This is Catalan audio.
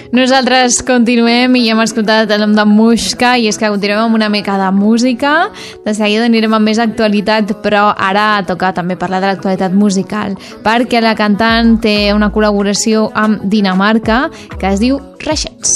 Nosaltres continuem i hem escoltat el nom de Mushka i és que continuem amb una mica de música. De seguida anirem amb més actualitat, però ara toca també parlar de l'actualitat musical, perquè la cantant té una col·laboració amb Dinamarca que es diu Reixets.